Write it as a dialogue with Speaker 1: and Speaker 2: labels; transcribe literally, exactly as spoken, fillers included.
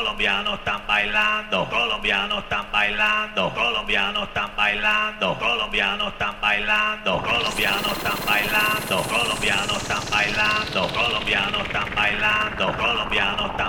Speaker 1: colombianos están bailando, colombianos están bailando, colombianos están bailando, colombianos están bailando, colombianos están bailando, colombianos están bailando, colombianos están bailando, colombianos están